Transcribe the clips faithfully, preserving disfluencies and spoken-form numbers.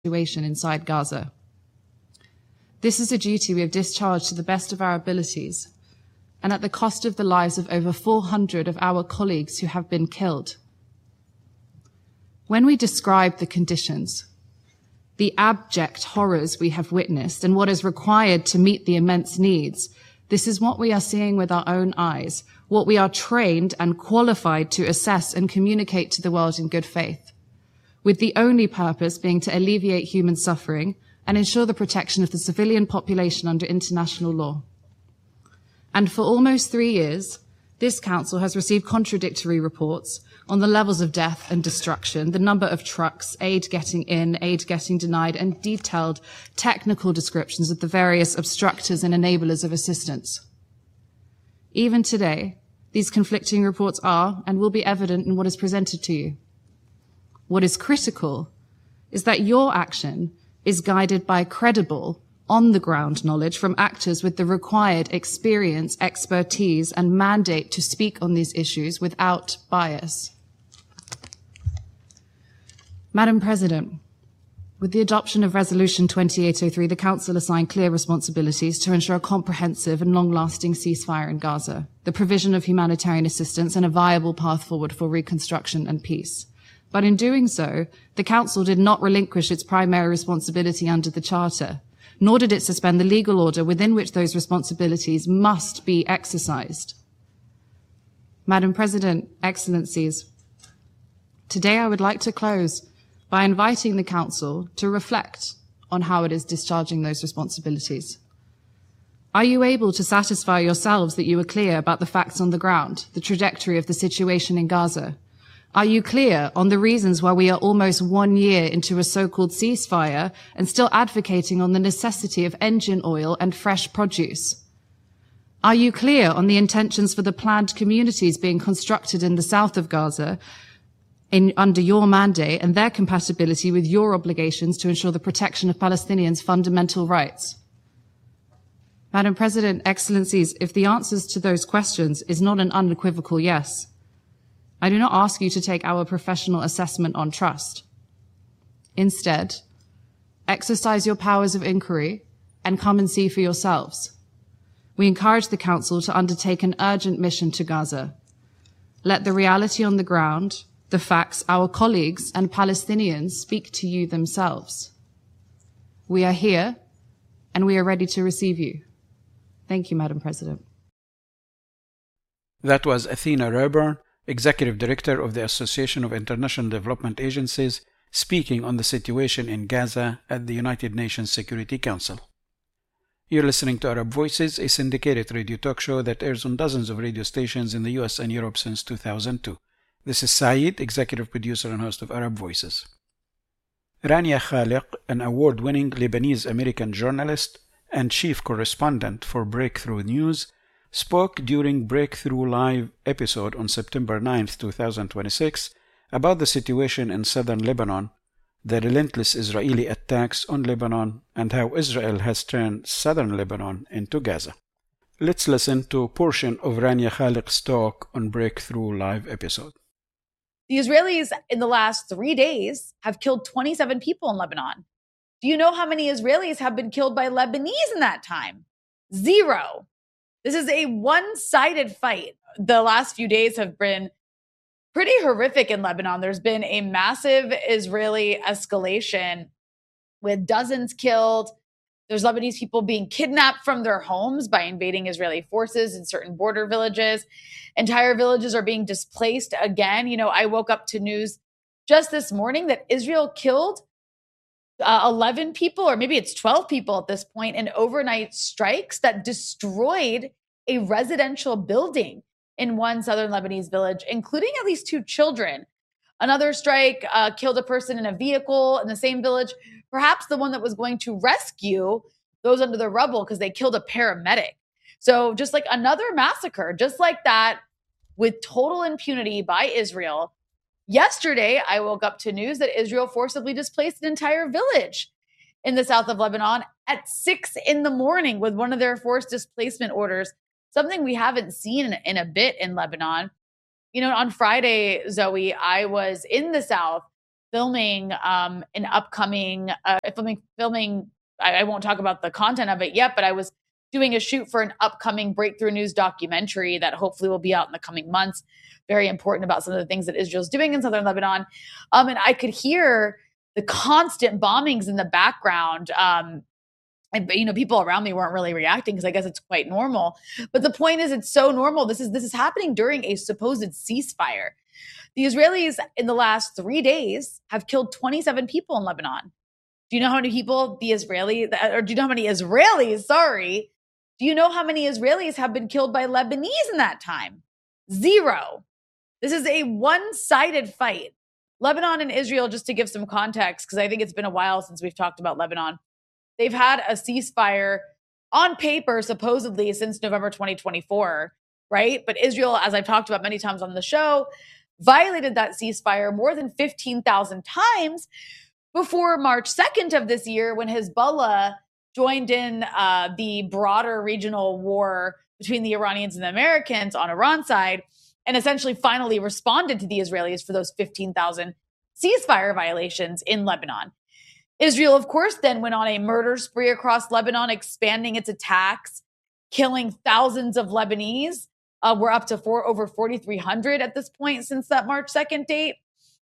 situation inside Gaza. This is a duty we have discharged to the best of our abilities, and at the cost of the lives of over four hundred of our colleagues who have been killed. When we describe the conditions, the abject horrors we have witnessed, and what is required to meet the immense needs, this is what we are seeing with our own eyes, what we are trained and qualified to assess and communicate to the world in good faith, with the only purpose being to alleviate human suffering and ensure the protection of the civilian population under international law. And for almost three years, this council has received contradictory reports on the levels of death and destruction, the number of trucks, aid getting in, aid getting denied, and detailed technical descriptions of the various obstructors and enablers of assistance. Even today, these conflicting reports are and will be evident in what is presented to you. What is critical is that your action is guided by credible, on-the-ground knowledge from actors with the required experience, expertise, and mandate to speak on these issues without bias. Madam President, with the adoption of Resolution twenty-eight oh three, the Council assigned clear responsibilities to ensure a comprehensive and long-lasting ceasefire in Gaza, the provision of humanitarian assistance, and a viable path forward for reconstruction and peace. But in doing so, the Council did not relinquish its primary responsibility under the Charter, nor did it suspend the legal order within which those responsibilities must be exercised. Madam President, Excellencies, today I would like to close by inviting the Council to reflect on how it is discharging those responsibilities. Are you able to satisfy yourselves that you are clear about the facts on the ground, the trajectory of the situation in Gaza? Are you clear on the reasons why we are almost one year into a so-called ceasefire and still advocating on the necessity of engine oil and fresh produce? Are you clear on the intentions for the planned communities being constructed in the south of Gaza in, under your mandate and their compatibility with your obligations to ensure the protection of Palestinians' fundamental rights? Madam President, Excellencies, if the answers to those questions is not an unequivocal yes, I do not ask you to take our professional assessment on trust. Instead, exercise your powers of inquiry and come and see for yourselves. We encourage the Council to undertake an urgent mission to Gaza. Let the reality on the ground, the facts, our colleagues and Palestinians speak to you themselves. We are here and we are ready to receive you. Thank you, Madam President. That was Athena Rayburn, Executive Director of the Association of International Development Agencies, speaking on the situation in Gaza at the United Nations Security Council. You're listening to Arab Voices, a syndicated radio talk show that airs on dozens of radio stations in the U S and Europe since two thousand two. This is Saeed, Executive Producer and host of Arab Voices. Rania Khaliq, an award-winning Lebanese-American journalist and chief correspondent for Breakthrough News, spoke during Breakthrough Live episode on September ninth, two thousand twenty-six about the situation in southern Lebanon, the relentless Israeli attacks on Lebanon, and how Israel has turned southern Lebanon into Gaza. Let's listen to a portion of Rania Khaliq's talk on Breakthrough Live episode. The Israelis in the last three days have killed twenty-seven people in Lebanon. Do you know how many Israelis have been killed by Lebanese in that time? Zero. This is a one-sided fight. The last few days have been pretty horrific in Lebanon. There's been a massive Israeli escalation with dozens killed. There's Lebanese people being kidnapped from their homes by invading Israeli forces in certain border villages. Entire villages are being displaced again. You know, I woke up to news just this morning that Israel killed Uh, eleven people, or maybe it's twelve people at this point, in overnight strikes that destroyed a residential building in one southern Lebanese village, including at least two children. Another strike uh, killed a person in a vehicle in the same village, perhaps the one that was going to rescue those under the rubble because they killed a paramedic. So just like another massacre, just like that, with total impunity by Israel. Yesterday, I woke up to news that Israel forcibly displaced an entire village in the south of Lebanon at six in the morning with one of their forced displacement orders, something we haven't seen in, in a bit in Lebanon. You know, on Friday, Zoe, I was in the south filming um, an upcoming uh, filming filming. I, I won't talk about the content of it yet, but I was doing a shoot for an upcoming Breakthrough News documentary that hopefully will be out in the coming months. Very important about some of the things that Israel's doing in southern Lebanon. Um, and I could hear the constant bombings in the background. Um, and, you know, people around me weren't really reacting because I guess it's quite normal. But the point is, it's so normal. This is this is happening during a supposed ceasefire. The Israelis in the last three days have killed twenty-seven people in Lebanon. Do you know how many people the Israeli, or do you know how many Israelis, sorry, do you know how many Israelis have been killed by Lebanese in that time? Zero. This is a one-sided fight. Lebanon and Israel, just to give some context, because I think it's been a while since we've talked about Lebanon, they've had a ceasefire on paper, supposedly, since November twenty twenty-four, right? But Israel, as I've talked about many times on the show, violated that ceasefire more than fifteen thousand times before March second of this year, when Hezbollah joined in uh, the broader regional war between the Iranians and the Americans on Iran's side, and essentially finally responded to the Israelis for those fifteen thousand ceasefire violations in Lebanon. Israel, of course, then went on a murder spree across Lebanon, expanding its attacks, killing thousands of Lebanese. Uh, we're up to four, over forty-three hundred at this point since that March second date.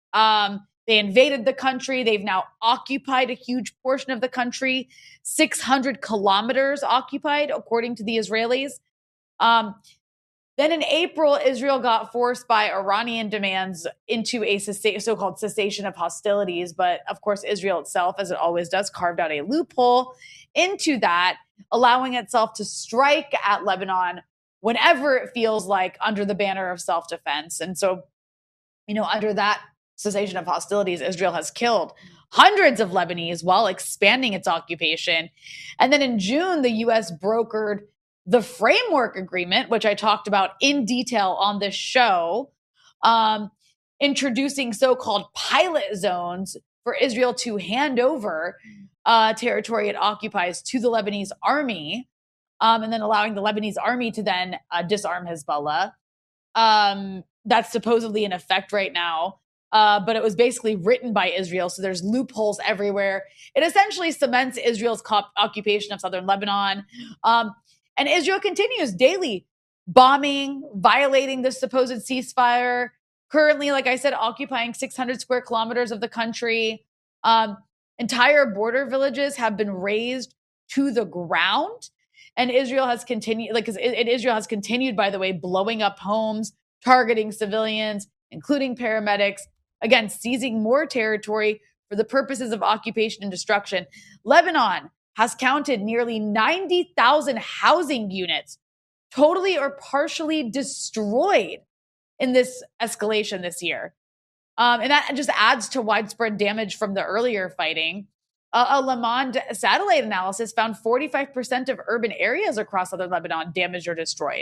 Um, they invaded the country. They've now occupied a huge portion of the country, six hundred kilometers occupied, according to the Israelis. Um, Then in April, Israel got forced by Iranian demands into a so-called cessation of hostilities. But of course, Israel itself, as it always does, carved out a loophole into that, allowing itself to strike at Lebanon whenever it feels like under the banner of self-defense. And so, you know, under that cessation of hostilities, Israel has killed hundreds of Lebanese while expanding its occupation. And then in June, the U S brokered the framework agreement, which I talked about in detail on this show, um, introducing so-called pilot zones for Israel to hand over uh, territory it occupies to the Lebanese army, um, and then allowing the Lebanese army to then uh, disarm Hezbollah. Um, that's supposedly in effect right now, uh, but it was basically written by Israel, so there's loopholes everywhere. It essentially cements Israel's co- occupation of southern Lebanon. Um, And Israel continues daily bombing, violating the supposed ceasefire. Currently, like I said, occupying six hundred square kilometers of the country. Um, entire border villages have been razed to the ground. And Israel has continued, like, it, it, Israel has continued, by the way, blowing up homes, targeting civilians, including paramedics, again, seizing more territory for the purposes of occupation and destruction. Lebanon has counted nearly ninety thousand housing units totally or partially destroyed in this escalation this year. Um, and that just adds to widespread damage from the earlier fighting. Uh, a Le Monde satellite analysis found forty-five percent of urban areas across southern Lebanon damaged or destroyed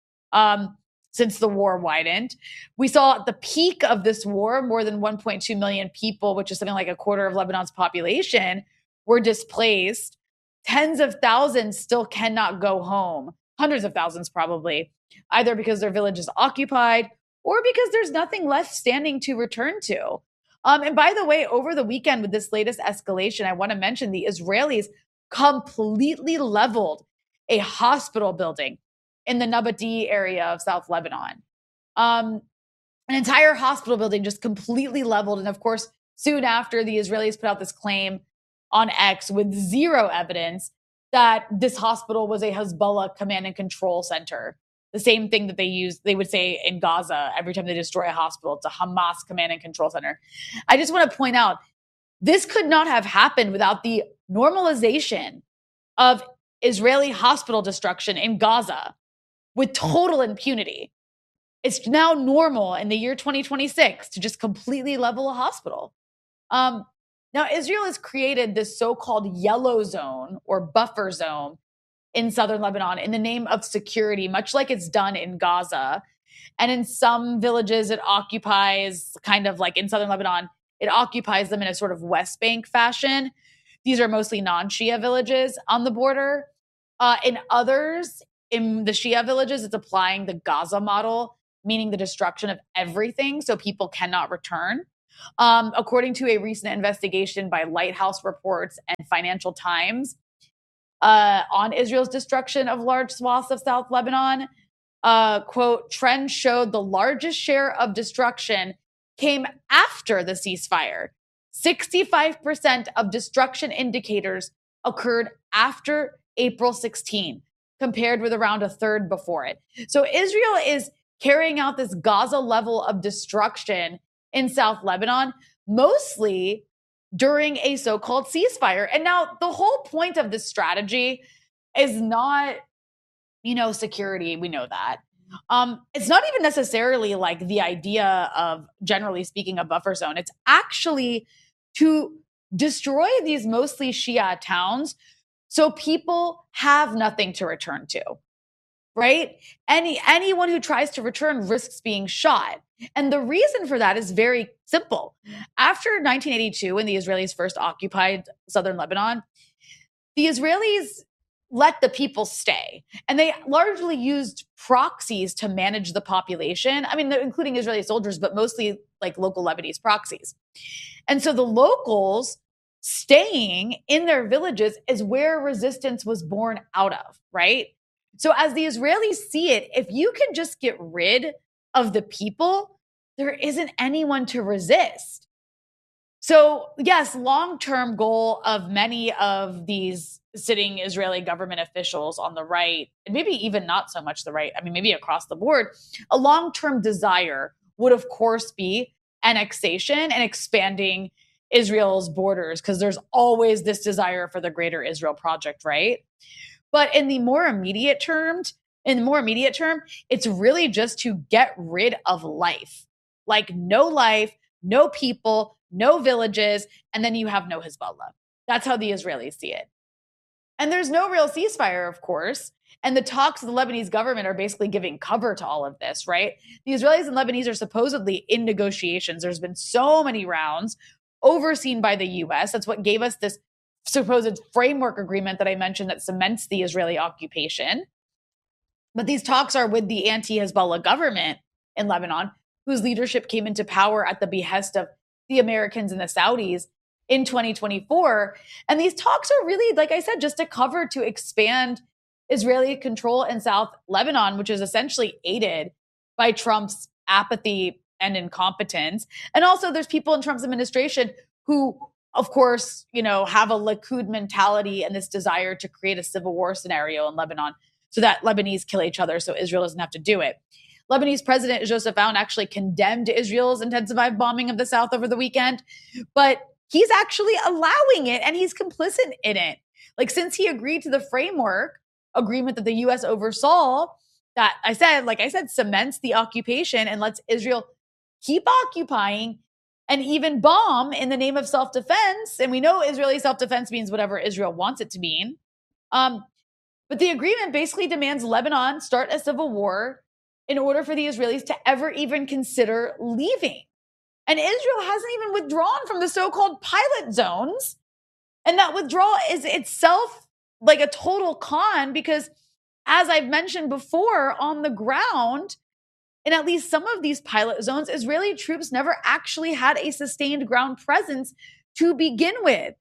um, since the war widened. We saw at the peak of this war, more than one point two million people, which is something like a quarter of Lebanon's population, were displaced. Tens of thousands still cannot go home. Hundreds of thousands probably, either because their village is occupied or because there's nothing left standing to return to. Um, and by the way, over the weekend with this latest escalation, I want to mention the Israelis completely leveled a hospital building in the Nabati area of South Lebanon. Um, an entire hospital building just completely leveled. And of course, soon after, the Israelis put out this claim on X with zero evidence that this hospital was a Hezbollah command and control center. The same thing that they use, they would say in Gaza every time they destroy a hospital, it's a Hamas command and control center. I just want to point out, this could not have happened without the normalization of Israeli hospital destruction in Gaza with total impunity. It's now normal in the year twenty twenty-six to just completely level a hospital. Um, Now, Israel has created this so-called yellow zone or buffer zone in southern Lebanon in the name of security, much like it's done in Gaza. And in some villages, it occupies, kind of like in southern Lebanon, it occupies them in a sort of West Bank fashion. These are mostly non-Shia villages on the border. Uh, in others, in the Shia villages, it's applying the Gaza model, meaning the destruction of everything so people cannot return. Um, according to a recent investigation by Lighthouse Reports and Financial Times uh, on Israel's destruction of large swaths of South Lebanon, uh, quote, trends showed the largest share of destruction came after the ceasefire. sixty-five percent of destruction indicators occurred after April sixteenth, compared with around a third before it. So Israel is carrying out this Gaza level of destruction in South Lebanon, mostly during a so-called ceasefire. And now the whole point of this strategy is not, you know, security. We know that. Um, it's not even necessarily like the idea of, generally speaking, a buffer zone. It's actually to destroy these mostly Shia towns so people have nothing to return to, right? Any anyone who tries to return risks being shot. And the reason for that is very simple. After nineteen eighty-two, when the Israelis first occupied southern Lebanon, the Israelis let the people stay. And they largely used proxies to manage the population. I mean, including Israeli soldiers, but mostly like local Lebanese proxies. And so the locals staying in their villages is where resistance was born out of, right? So as the Israelis see it, if you can just get rid of the people, there isn't anyone to resist. So yes, long-term goal of many of these sitting Israeli government officials on the right, and maybe even not so much the right, I mean, maybe across the board, a long-term desire would, of course, be annexation and expanding Israel's borders, because there's always this desire for the greater Israel project, right? But in the more immediate terms, in the more immediate term, it's really just to get rid of life. Like no life, no people, no villages, and then you have no Hezbollah. That's how the Israelis see it. And there's no real ceasefire, of course. And the talks of the Lebanese government are basically giving cover to all of this, right? The Israelis and Lebanese are supposedly in negotiations. There's been so many rounds overseen by the U S. That's what gave us this supposed framework agreement that I mentioned that cements the Israeli occupation. But these talks are with the anti-Hezbollah government in Lebanon, whose leadership came into power at the behest of the Americans and the Saudis in twenty twenty-four. And these talks are really, like I said, just a cover to expand Israeli control in South Lebanon, which is essentially aided by Trump's apathy and incompetence. And also there's people in Trump's administration who, of course, you know, have a Likud mentality and this desire to create a civil war scenario in Lebanon so that Lebanese kill each other so Israel doesn't have to do it. Lebanese President Joseph Aoun actually condemned Israel's intensified bombing of the South over the weekend, but he's actually allowing it and he's complicit in it. Like, since he agreed to the framework agreement that the U S oversaw, that I said, like I said, cements the occupation and lets Israel keep occupying and even bomb in the name of self-defense. And we know Israeli self-defense means whatever Israel wants it to mean. Um, but the agreement basically demands Lebanon start a civil war in order for the Israelis to ever even consider leaving. And Israel hasn't even withdrawn from the so-called pilot zones. And that withdrawal is itself like a total con because, as I've mentioned before, on the ground, in at least some of these pilot zones, Israeli troops never actually had a sustained ground presence to begin with.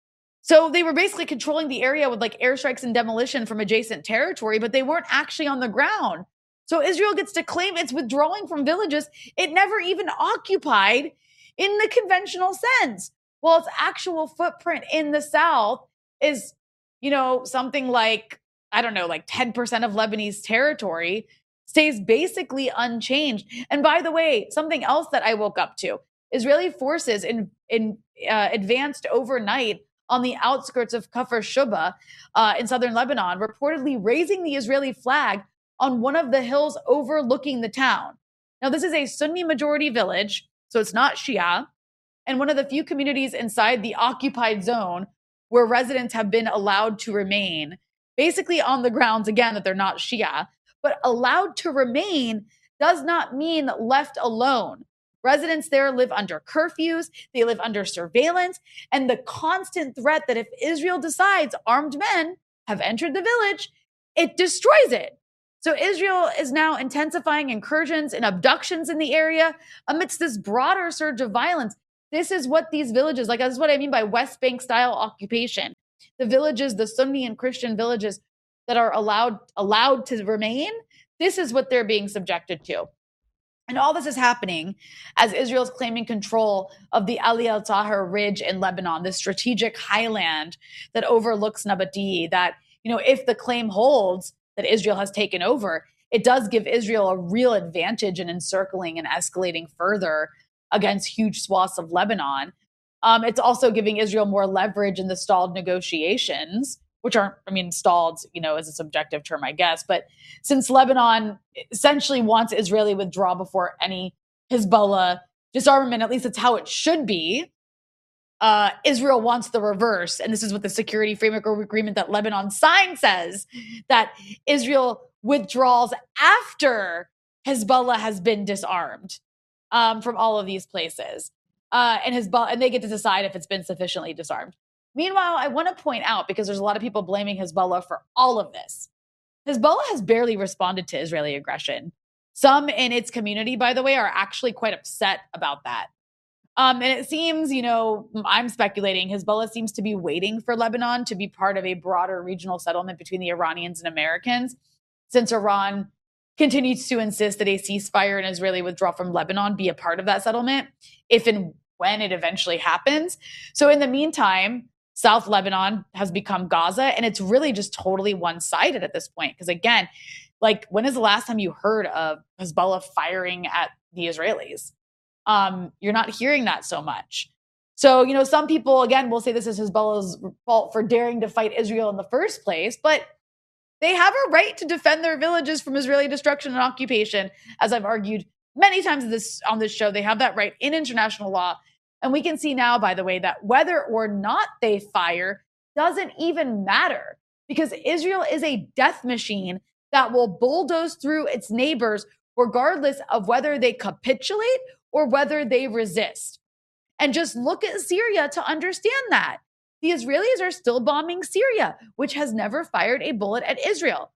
So they were basically controlling the area with like airstrikes and demolition from adjacent territory, but they weren't actually on the ground. So Israel gets to claim it's withdrawing from villages it never even occupied in the conventional sense. While its actual footprint in the South is, you know, something like, I don't know, like ten percent of Lebanese territory, stays basically unchanged. And by the way, something else that I woke up to, Israeli forces in, in uh, advanced overnight on the outskirts of Kafr Shuba uh, in southern Lebanon, reportedly raising the Israeli flag on one of the hills overlooking the town. Now, this is a Sunni majority village, so it's not Shia, and one of the few communities inside the occupied zone where residents have been allowed to remain, basically on the grounds, again, that they're not Shia, but allowed to remain does not mean left alone. Residents there live under curfews, they live under surveillance, and the constant threat that if Israel decides armed men have entered the village, it destroys it. So Israel is now intensifying incursions and abductions in the area amidst this broader surge of violence. This is what these villages, like, this is what I mean by West Bank style occupation. The villages, the Sunni and Christian villages that are allowed, allowed to remain, this is what they're being subjected to. And all this is happening as Israel is claiming control of the Ali al-Tahrir Ridge in Lebanon, this strategic highland that overlooks Nabati, that, you know, if the claim holds that Israel has taken over, it does give Israel a real advantage in encircling and escalating further against huge swaths of Lebanon. Um, it's also giving Israel more leverage in the stalled negotiations, which aren't, I mean, stalled, you know, is a subjective term, I guess. But since Lebanon essentially wants Israeli withdrawal before any Hezbollah disarmament, at least that's how it should be, uh, Israel wants the reverse. And this is what the security framework agreement that Lebanon signed says, that Israel withdraws after Hezbollah has been disarmed um, from all of these places. Uh, and Hezbollah, and they get to decide if it's been sufficiently disarmed. Meanwhile, I want to point out, because there's a lot of people blaming Hezbollah for all of this, Hezbollah has barely responded to Israeli aggression. Some in its community, by the way, are actually quite upset about that. Um, and it seems, you know, I'm speculating, Hezbollah seems to be waiting for Lebanon to be part of a broader regional settlement between the Iranians and Americans, since Iran continues to insist that a ceasefire and Israeli withdrawal from Lebanon be a part of that settlement, if and when it eventually happens. So in the meantime, South Lebanon has become Gaza, and it's really just totally one-sided at this point. Because again, like, when is the last time you heard of Hezbollah firing at the Israelis? Um, you're not hearing that so much. So, you know, some people, again, will say this is Hezbollah's fault for daring to fight Israel in the first place, but they have a right to defend their villages from Israeli destruction and occupation. As I've argued many times this, on this show, they have that right in international law. And we can see now, by the way, that whether or not they fire doesn't even matter, because Israel is a death machine that will bulldoze through its neighbors regardless of whether they capitulate or whether they resist. And just look at Syria to understand that. The Israelis are still bombing Syria, which has never fired a bullet at Israel.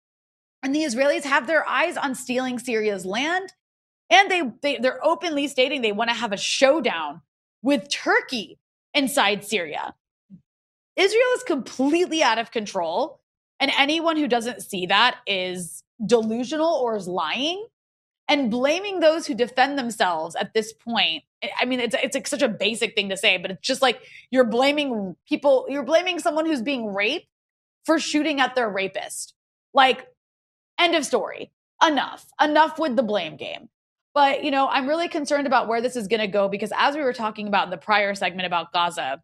And the Israelis have their eyes on stealing Syria's land, and they, they, they're openly stating they want to have a showdown with Turkey inside Syria. Israel is completely out of control, and anyone who doesn't see that is delusional or is lying. And blaming those who defend themselves at this point, I mean, it's it's like such a basic thing to say, but it's just like you're blaming people, you're blaming someone who's being raped for shooting at their rapist. Like, end of story. Enough. Enough with the blame game. But, you know, I'm really concerned about where this is going to go, because as we were talking about in the prior segment about Gaza,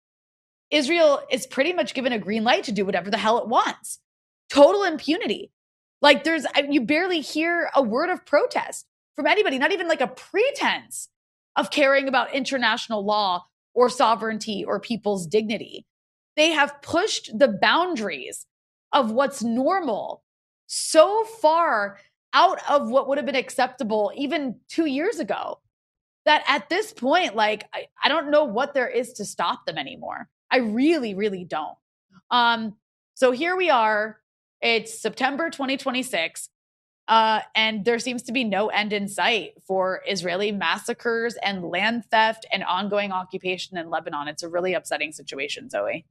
Israel is pretty much given a green light to do whatever the hell it wants. Total impunity. Like, there's, you barely hear a word of protest from anybody, not even like a pretense of caring about international law or sovereignty or people's dignity. They have pushed the boundaries of what's normal so far out of what would have been acceptable even two years ago that at this point, like, I, I don't know what there is to stop them anymore. I really, really don't. Um, so here we are. It's September twenty twenty-six, uh, and there seems to be no end in sight for Israeli massacres and land theft and ongoing occupation in Lebanon. It's a really upsetting situation, Zoe.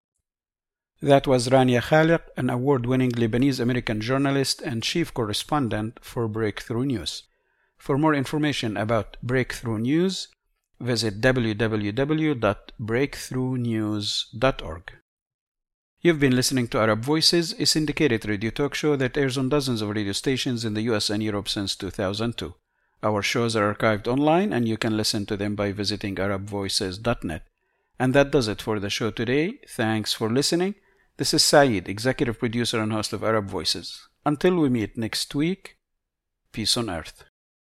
That was Rania Khaliq, an award-winning Lebanese-American journalist and chief correspondent for Breakthrough News. For more information about Breakthrough News, visit w w w dot breakthrough news dot org. You've been listening to Arab Voices, a syndicated radio talk show that airs on dozens of radio stations in the U S and Europe since two thousand two. Our shows are archived online, and you can listen to them by visiting arab voices dot net. And that does it for the show today. Thanks for listening. This is Saeed, executive producer and host of Arab Voices. Until we meet next week, peace on earth.